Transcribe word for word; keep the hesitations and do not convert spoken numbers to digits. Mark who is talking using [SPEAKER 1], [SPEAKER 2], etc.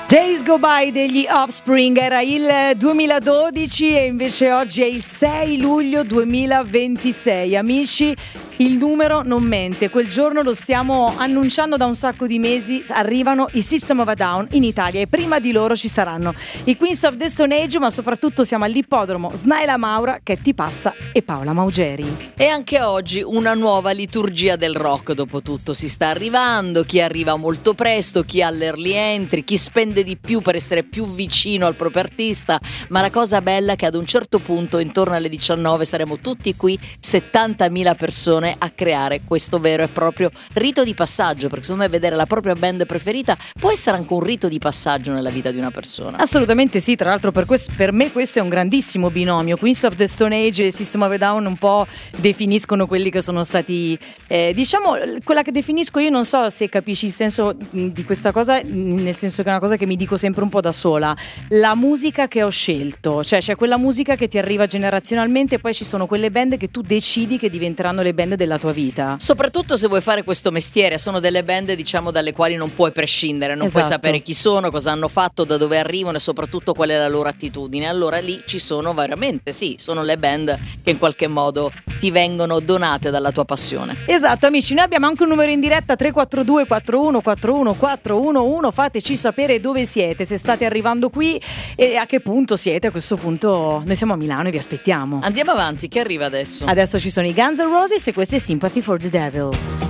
[SPEAKER 1] Days Go By degli Offspring, era il duemiladodici e invece oggi è il sei luglio duemilaventisei. Amici, il numero non mente, quel giorno lo stiamo annunciando da un sacco di mesi, arrivano i System of a Down in Italia e prima di loro ci saranno i Queens of the Stone Age, ma soprattutto siamo all'ippodromo Snaila Maura, Ketty Passa e Paola Maugeri.
[SPEAKER 2] E anche oggi una nuova liturgia del rock, dopo tutto si sta arrivando, chi arriva molto presto, chi ha l'early entry, chi spende di più per essere più vicino al proprio artista, ma la cosa bella è che ad un certo punto, intorno alle diciannove, saremo tutti qui, settantamila persone, a creare questo vero e proprio rito di passaggio, perché secondo me vedere la propria band preferita può essere anche un rito di passaggio nella vita di una persona.
[SPEAKER 1] Assolutamente sì, tra l'altro per, questo, per me questo è un grandissimo binomio. Queens of the Stone Age e System of a Down un po' definiscono quelli che sono stati, eh, diciamo, quella che definisco io, non so se capisci il senso di questa cosa, nel senso che è una cosa che mi dico sempre un po' da sola, la musica che ho scelto, cioè c'è quella musica che ti arriva generazionalmente e poi ci sono quelle band che tu decidi che diventeranno le band della tua vita.
[SPEAKER 2] Soprattutto se vuoi fare questo mestiere, sono delle band, diciamo, dalle quali non puoi prescindere, non
[SPEAKER 1] Esatto.
[SPEAKER 2] puoi sapere chi sono, cosa hanno fatto, da dove arrivano e soprattutto qual è la loro attitudine. Allora lì ci sono veramente, sì, sono le band che in qualche modo ti vengono donate dalla tua passione.
[SPEAKER 1] Esatto, amici, noi abbiamo anche un numero in diretta tre quattro due quattro uno quattro uno quattro uno uno, fateci sapere dove siete, se state arrivando qui e a che punto siete. A questo punto noi siamo a Milano e vi aspettiamo.
[SPEAKER 2] Andiamo avanti, che arriva adesso?
[SPEAKER 1] Adesso ci sono i Guns N' Roses e questo è Sympathy for the Devil.